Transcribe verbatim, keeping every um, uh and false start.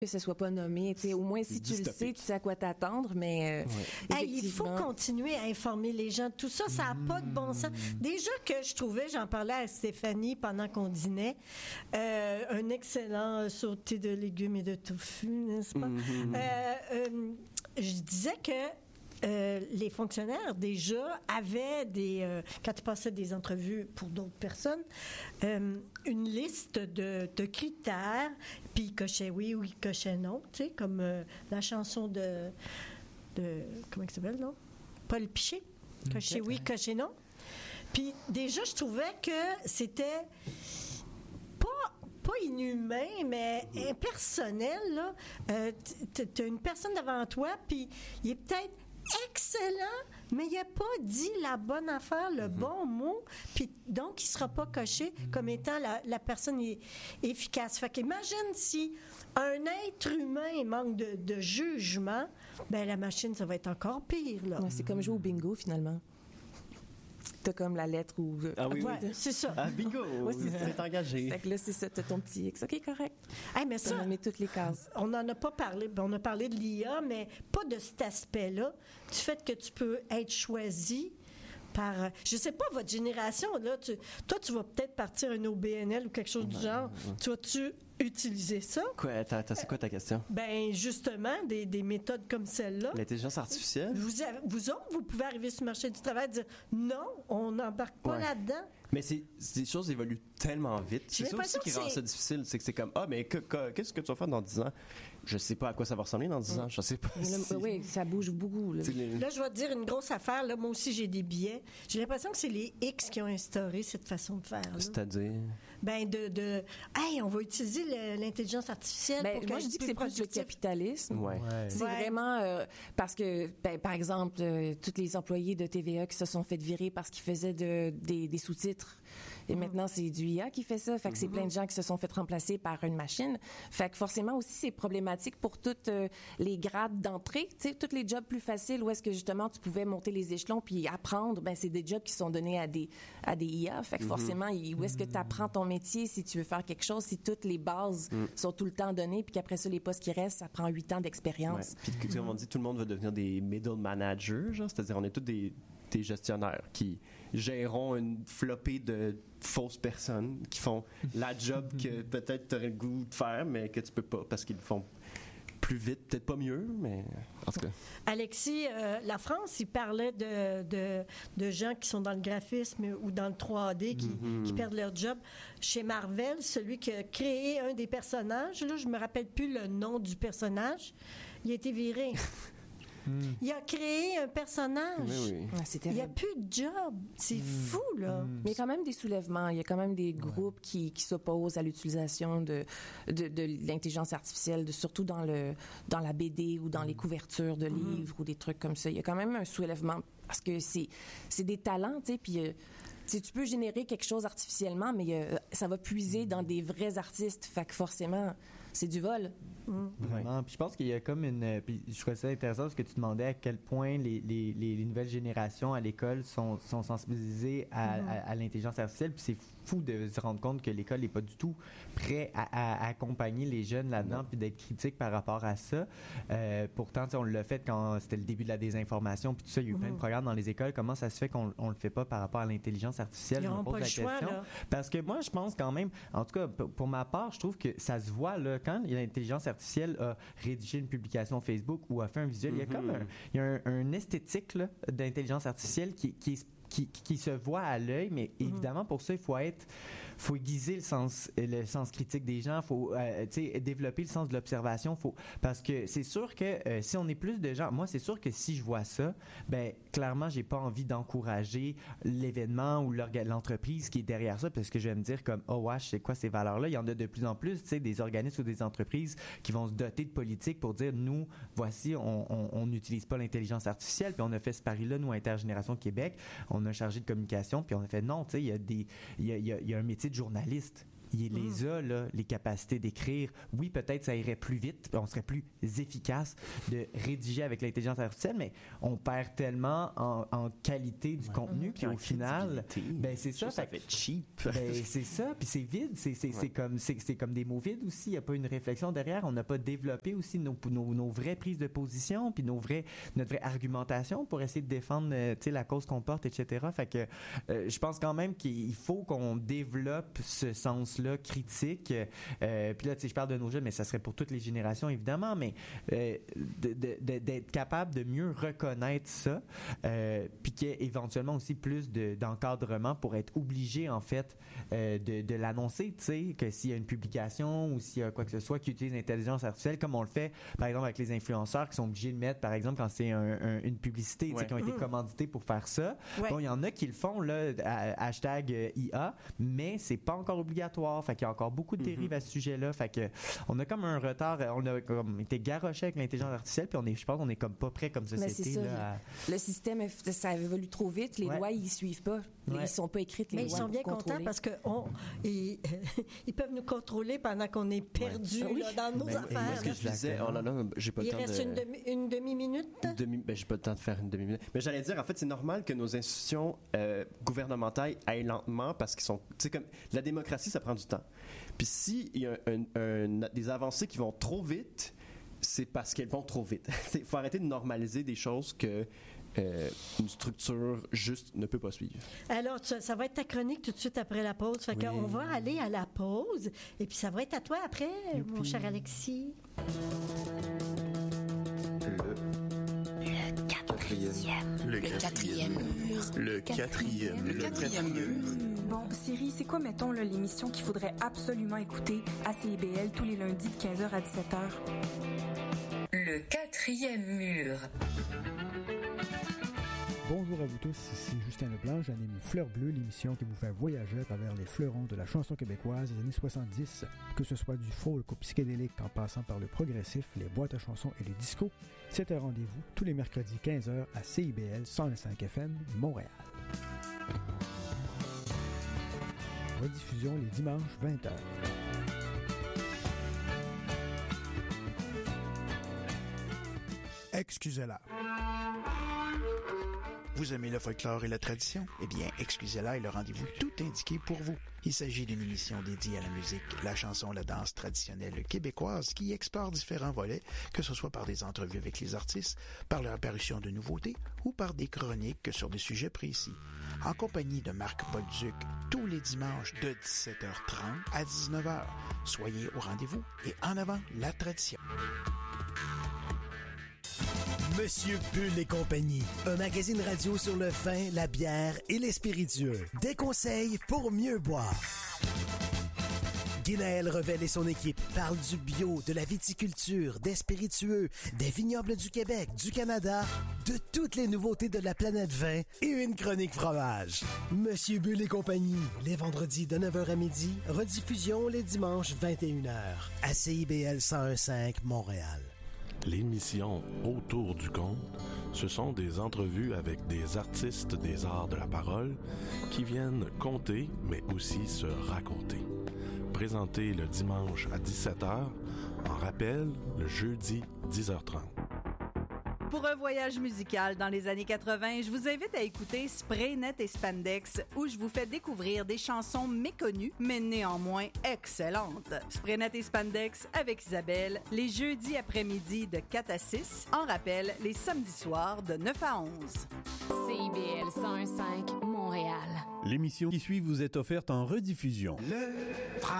que ce soit pas nommé. T'sais, au moins, si tu le sais, tu sais à quoi t'attendre, mais euh, hey, il faut continuer à informer les gens. Tout ça, ça n'a mmh. pas de bon sens. Déjà que je trouvais, j'en parlais à Stéphanie pendant qu'on dînait, euh, un excellent sauté de légumes et de tofu, n'est-ce pas? Mmh. Euh, euh, je disais que Euh, les fonctionnaires, déjà, avaient des... Euh, quand ils passaient des entrevues pour d'autres personnes, euh, une liste de, de critères, puis ils cochaient oui ou ils cochaient non, tu sais, comme euh, la chanson de... de comment il s'appelle, non? Paul Piché. Cocher oui, cocher non. Puis déjà, je trouvais que c'était pas... pas inhumain, mais impersonnel, là. Euh, t'as une personne devant toi, puis il est peut-être excellent, mais il n'a pas dit la bonne affaire, le mm-hmm. bon mot, puis donc il ne sera pas coché comme étant la, la personne est efficace. Fait qu'imagine si un être humain manque de, de jugement, ben la machine, ça va être encore pire, là. Ouais, c'est comme jouer au bingo, finalement. T'as comme la lettre ou... Ah oui, ouais, oui. c'est ça. Ah, bingo! Ouais, c'est, c'est engagé. Fait que là, c'est ça, t'as ton petit X. OK, correct. Hey, mais ça, on met toutes les cases. On n'en a pas parlé. On a parlé de l'I A, mais pas de cet aspect-là. Du fait que tu peux être choisi par... Je sais pas, votre génération, là, tu, toi, tu vas peut-être partir un O B N L ou quelque chose du genre. Ouais. Tu vas-tu utiliser ça? Quoi, attends, c'est quoi ta question? Ben, justement, des, des méthodes comme celle-là. L'intelligence artificielle? Vous, avez, vous autres, vous pouvez arriver sur le marché du travail et dire non, on n'embarque pas ouais. là-dedans. Mais c'est, c'est, des choses évoluent tellement vite. C'est ça aussi qui rend ça difficile. C'est que c'est comme, ah, mais que, que, qu'est-ce que tu vas faire dans dix ans? Je sais pas à quoi ça va ressembler dans dix ans. Je sais pas. Là, oui, ça bouge beaucoup. Là. là, je vais te dire une grosse affaire. Là, moi aussi, j'ai des billets. J'ai l'impression que c'est les X qui ont instauré cette façon de faire. Là. C'est-à-dire? Ben, de, de, hey, on va utiliser le, l'intelligence artificielle. Ben, pour moi, je dis que c'est plus le capitalisme. Ouais. Ouais. C'est ouais. vraiment euh, parce que, ben, par exemple, euh, tous les employés de T V A qui se sont fait virer parce qu'ils faisaient de, des, des sous-titres. Et mm-hmm. maintenant, c'est du I A qui fait ça. Fait que mm-hmm. c'est plein de gens qui se sont fait remplacer par une machine. Fait que forcément aussi, c'est problématique pour toutes euh, les grades d'entrée. Tu sais, tous les jobs plus faciles où est-ce que justement tu pouvais monter les échelons puis apprendre, ben c'est des jobs qui sont donnés à des à des I A. Fait que mm-hmm. forcément, où est-ce que tu apprends ton métier si tu veux faire quelque chose, si toutes les bases mm. sont tout le temps données puis qu'après ça, les postes qui restent, ça prend huit ans d'expérience. Ouais. Puis comme on dit, tout le monde va devenir des middle managers, genre, c'est-à-dire on est tous des des gestionnaires qui géreront une flopée de fausses personnes qui font la job que peut-être tu aurais le goût de faire, mais que tu peux pas parce qu'ils le font plus vite, peut-être pas mieux, mais en tout cas. Alexis, euh, la France, il parlait de, de, de gens qui sont dans le graphisme ou dans le trois D qui, mm-hmm. qui perdent leur job. Chez Marvel, celui qui a créé un des personnages, là, je me rappelle plus le nom du personnage, il a été viré. Mm. Il a créé un personnage. Oui, oui. Ah, il n'y a plus de job. C'est mm. fou, là. Mm. Mais il y a quand même des soulèvements. Il y a quand même des groupes ouais. qui, qui s'opposent à l'utilisation de, de, de l'intelligence artificielle, de, surtout dans, le, dans la B D ou dans mm. les couvertures de mm. livres ou des trucs comme ça. Il y a quand même un soulèvement parce que c'est, c'est des talents, tu sais, puis... Euh, tu peux générer quelque chose artificiellement, mais euh, ça va puiser dans des vrais artistes. Fait que forcément, c'est du vol. Mmh. Vraiment. Ouais. Puis je pense qu'il y a comme une... Puis je trouvais ça intéressant parce que tu demandais à quel point les, les, les nouvelles générations à l'école sont, sont sensibilisées à, mmh. à, à l'intelligence artificielle. Puis c'est fou de se rendre compte que l'école n'est pas du tout prêt à, à, à accompagner les jeunes là-dedans puis d'être critique par rapport à ça. Euh, pourtant, on l'a fait quand c'était le début de la désinformation puis tout ça. Il y a eu mmh. plein de programmes dans les écoles. Comment ça se fait qu'on ne le fait pas par rapport à l'intelligence artificielle? Ils n'auront pas le choix, là. Parce que moi, je pense quand même, en tout cas, pour ma part, je trouve que ça se voit, là, quand l'intelligence artificielle a rédigé une publication Facebook ou a fait un visuel, mm-hmm. il y a comme un, il y a un, un esthétique là, d'intelligence artificielle qui, qui est Qui, qui se voit à l'œil, mais évidemment, pour ça, il faut être, faut aiguiser le sens, le sens critique des gens, il faut euh, développer le sens de l'observation, faut, parce que c'est sûr que euh, si on est plus de gens, moi, c'est sûr que si je vois ça, ben clairement, j'ai pas envie d'encourager l'événement ou l'entreprise qui est derrière ça, parce que je vais me dire comme, oh ouais, je sais quoi ces valeurs-là, il y en a de plus en plus, tu sais, des organismes ou des entreprises qui vont se doter de politiques pour dire, nous, voici, on n'utilise pas l'intelligence artificielle, puis on a fait ce pari-là, nous, Intergénération Québec, on On a chargé de communication, puis on a fait non, tu sais, il y a des, il y a, il y a, il y a un métier de journaliste. il les a, là, les capacités d'écrire. Oui, peut-être ça irait plus vite, on serait plus efficace de rédiger avec l'intelligence artificielle, mais on perd tellement en, en qualité du ouais. contenu, mmh. puis au final, ben c'est ça, ça, ça fait cheap. Ben c'est ça, puis c'est vide, c'est, c'est, ouais. c'est, comme, c'est, c'est comme des mots vides aussi, il n'y a pas une réflexion derrière, on n'a pas développé aussi nos, nos, nos vraies prises de position, puis nos vrais, notre vraie argumentation pour essayer de défendre euh, la cause qu'on porte, et cetera. Fait que euh, je pense quand même qu'il faut qu'on développe ce sens-là critique. Euh, puis là, tu sais, je parle de nos jeunes, mais ça serait pour toutes les générations, évidemment, mais euh, de, de, de, d'être capable de mieux reconnaître ça, euh, puis qu'il y ait éventuellement aussi plus de, d'encadrement pour être obligé, en fait, euh, de, de l'annoncer, tu sais, que s'il y a une publication ou s'il y a quoi que ce soit qui utilise l'intelligence artificielle, comme on le fait, par exemple, avec les influenceurs qui sont obligés de mettre, par exemple, quand c'est un, un, une publicité, tu sais, ouais. qui ont été commandités pour faire ça. Ouais. Bon, il y en a qui le font, là, à, hashtag euh, I A, mais c'est pas encore obligatoire. Fait qu'il y a encore beaucoup de dérives mm-hmm. à ce sujet-là. Fait que on a comme un retard, on a comme été garoché avec l'intelligence artificielle, puis on est, je pense qu'on est comme pas prêt comme société. Là, à... Le système, ça évolue trop vite. Les ouais. lois, ils suivent pas. Ouais. Ils sont pas écrites, les mais lois. Ils sont bien contents parce qu'ils ils peuvent nous contrôler pendant qu'on est perdus ouais. là, dans nos ben, affaires. Moi, ce que je disais, oh là là, j'ai pas il le temps de... Il reste une, demi, une demi-minute? Une demi, ben, j'ai pas le temps de faire une demi-minute. Mais j'allais dire, en fait, c'est normal que nos institutions euh, gouvernementales aillent lentement parce qu'ils sont... Tu sais, comme la démocratie, ça prend du temps. Puis s'il y a un, un, un, des avancées qui vont trop vite, c'est parce qu'elles vont trop vite. Il faut arrêter de normaliser des choses que euh, une structure juste ne peut pas suivre. Alors, ça, ça va être ta chronique tout de suite après la pause. Fait oui. qu'on va aller à la pause et puis ça va être à toi après, Youpi. Mon cher Alexis. Le quatrième. Le quatrième mur. Le quatrième. Le quatrième mur. Bon, Siri, c'est quoi, mettons, là, l'émission qu'il faudrait absolument écouter à C I B L tous les lundis de quinze heures à dix-sept heures? Le quatrième mur. Bonjour à vous tous, ici Justin Leblanc, j'anime Fleur Bleue, l'émission qui vous fait voyager à travers les fleurons de la chanson québécoise des années soixante-dix, que ce soit du folk au psychédélique en passant par le progressif, les boîtes à chansons et les discos. C'est un rendez-vous tous les mercredis quinze heures à C I B L cent cinq F M, Montréal. Rediffusion les dimanches vingt heures. Excusez-la. Vous aimez le folklore et la tradition? Eh bien, Excusez-la est le rendez-vous tout indiqué pour vous. Il s'agit d'une émission dédiée à la musique, la chanson, la danse traditionnelle québécoise qui explore différents volets, que ce soit par des entrevues avec les artistes, par leur apparition de nouveautés ou par des chroniques sur des sujets précis. En compagnie de Marc Bolduc, tous les dimanches de dix-sept heures trente à dix-neuf heures. Soyez au rendez-vous et en avant la tradition. Monsieur Bull et compagnie, un magazine radio sur le vin, la bière et les spiritueux. Des conseils pour mieux boire. Guinaël Revel et son équipe parlent du bio, de la viticulture, des spiritueux, des vignobles du Québec, du Canada, de toutes les nouveautés de la planète vin et une chronique fromage. Monsieur Bull et compagnie, les vendredis de neuf heures à midi, rediffusion les dimanches vingt et une heures à C I B L cent un cinq Montréal. L'émission Autour du conte, ce sont des entrevues avec des artistes des arts de la parole qui viennent conter, mais aussi se raconter. Présenté le dimanche à dix-sept heures, en rappel, le jeudi dix heures trente. Pour un voyage musical dans les années quatre-vingts, je vous invite à écouter Spraynet et Spandex, où je vous fais découvrir des chansons méconnues, mais néanmoins excellentes. Spraynet et Spandex avec Isabelle, les jeudis après-midi de quatre à six, en rappel, les samedis soirs de neuf à onze. C I B L cent un cinq, Montréal. L'émission qui suit vous est offerte en rediffusion. Le